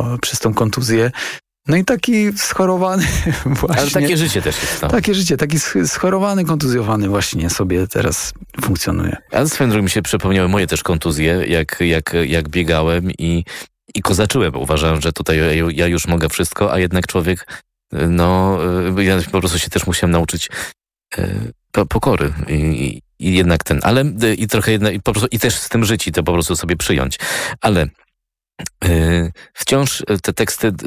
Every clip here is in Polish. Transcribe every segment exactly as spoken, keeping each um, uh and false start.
przez tą kontuzję. No i taki schorowany właśnie. Ale takie życie też jest. No. Takie życie, taki schorowany, kontuzjowany właśnie sobie teraz funkcjonuje. A swoją drogą mi się przypomniały moje też kontuzje, jak, jak, jak biegałem i, i kozaczyłem. Uważałem, że tutaj ja, ja już mogę wszystko, a jednak człowiek, no ja po prostu się też musiałem nauczyć e, pokory i, i jednak ten, ale i trochę jednak, i po prostu i też z tym żyć i to po prostu sobie przyjąć. Ale e, wciąż te teksty e,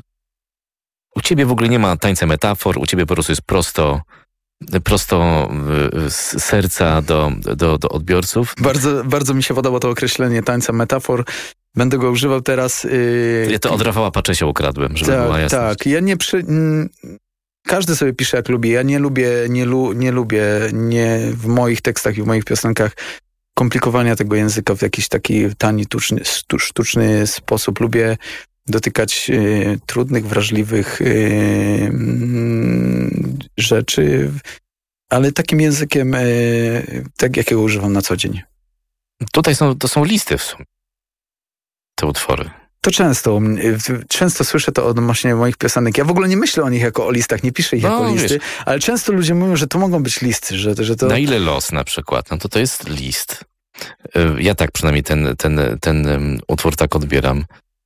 u ciebie w ogóle nie ma tańca metafor, u ciebie po prostu jest prosto, prosto z serca do, do, do odbiorców. Bardzo, bardzo mi się podoba to określenie tańca metafor. Będę go używał teraz. Yy... Ja to od Rafała Paczesia ukradłem, żeby tak, była jasność. Tak, ja nie przy... Mm, każdy sobie pisze jak lubi. Ja nie lubię, nie, lu, nie lubię nie w moich tekstach i w moich piosenkach komplikowania tego języka w jakiś taki tani, sztuczny, sztuczny sposób. Lubię dotykać y, trudnych, wrażliwych y, y, rzeczy, ale takim językiem, y, tak jakiego używam na co dzień. Tutaj są, to są listy w sumie, te utwory. To często, y, często słyszę to odnośnie moich piosenek. Ja w ogóle nie myślę o nich jako o listach, nie piszę ich no, jako listy, wiesz, ale często ludzie mówią, że to mogą być listy, że, że to... Na ile los na przykład? No to to jest list. Ja tak przynajmniej ten, ten, ten utwór tak odbieram.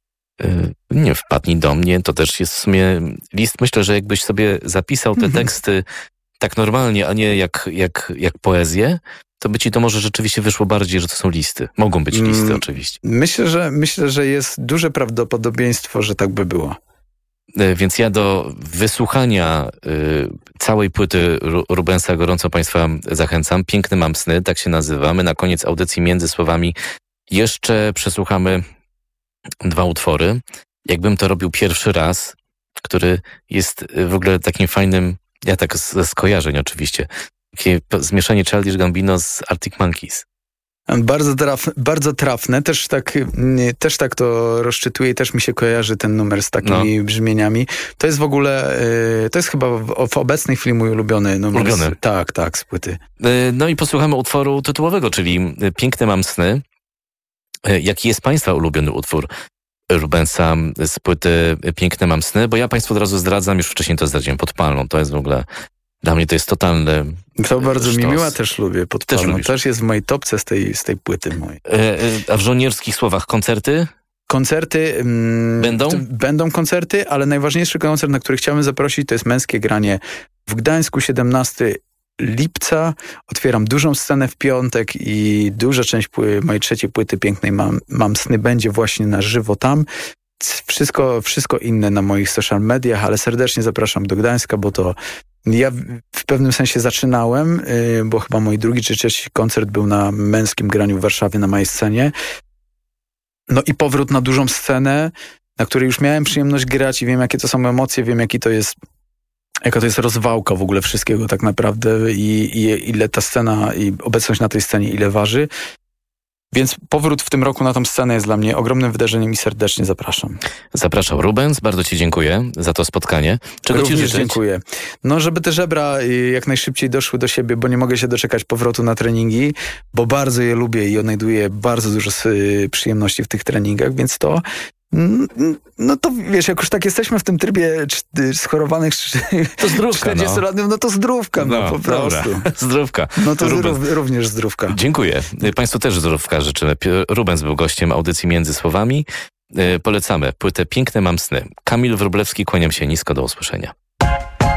Nie, wpadnij do mnie, to też jest w sumie list. Myślę, że jakbyś sobie zapisał te teksty tak normalnie, a nie jak, jak, jak poezję, to by ci to może rzeczywiście wyszło bardziej, że to są listy. Mogą być listy mm, oczywiście. Myślę, że myślę, że jest duże prawdopodobieństwo, że tak by było. Więc ja do wysłuchania y, całej płyty Rubensa gorąco Państwa zachęcam. Piękne mam sny, tak się nazywamy. Na koniec audycji między słowami jeszcze przesłuchamy dwa utwory. Jakbym to robił pierwszy raz, który jest w ogóle takim fajnym, ja tak ze skojarzeń oczywiście, takie zmieszanie Childish Gambino z Arctic Monkeys. Bardzo, traf, bardzo trafne, też tak, też tak to rozczytuję i też mi się kojarzy ten numer z takimi no. brzmieniami. To jest w ogóle, to jest chyba w, w obecnej chwili mój ulubiony numer. Ulubiony. Z, tak, tak, z płyty. No i posłuchamy utworu tytułowego, czyli Piękne mam sny. Jaki jest Państwa ulubiony utwór Rubensa z płyty Piękne mam sny? Bo ja Państwu od razu zdradzam, już wcześniej to zdradziłem, Podpalną. To jest w ogóle, dla mnie to jest totalny To bardzo sztos. mi miła, też lubię Podpalną. Też, też jest w mojej topce z tej, z tej płyty mojej. A w żołnierskich słowach koncerty? Koncerty. Mm, będą? T- będą koncerty, ale najważniejszy koncert, na który chciałbym zaprosić, to jest Męskie Granie w Gdańsku, siedemnastego lipca. Otwieram dużą scenę w piątek i duża część pły- mojej trzeciej płyty Pięknej mam, mam sny będzie właśnie na żywo tam. Wszystko, wszystko inne na moich social mediach, ale serdecznie zapraszam do Gdańska, bo to ja w pewnym sensie zaczynałem, yy, bo chyba mój drugi czy trzeci koncert był na Męskim Graniu w Warszawie na mojej scenie. No i powrót na dużą scenę, na której już miałem przyjemność grać i wiem, jakie to są emocje, wiem, jaki to jest, jaka to jest rozwałka w ogóle wszystkiego tak naprawdę i, i ile ta scena i obecność na tej scenie ile waży. Więc powrót w tym roku na tą scenę jest dla mnie ogromnym wydarzeniem i serdecznie zapraszam. Zapraszał Rubens, bardzo Ci dziękuję za to spotkanie. Czego Również Ci życzyć? Dziękuję. No, żeby te żebra jak najszybciej doszły do siebie, bo nie mogę się doczekać powrotu na treningi, bo bardzo je lubię i odnajduję bardzo dużo przyjemności w tych treningach, więc to no to wiesz, jak już tak jesteśmy w tym trybie schorowanych to zdrówka, czterdziestolatków, no. no to zdrówka, no, no po prostu. Dobra. Zdrówka. No to Rubens. Również zdrówka. Dziękuję. Państwu też zdrówka życzymy. Rubens był gościem audycji Między Słowami. Polecamy płytę Piękne mam sny. Kamil Wróblewski, kłaniam się nisko, do usłyszenia.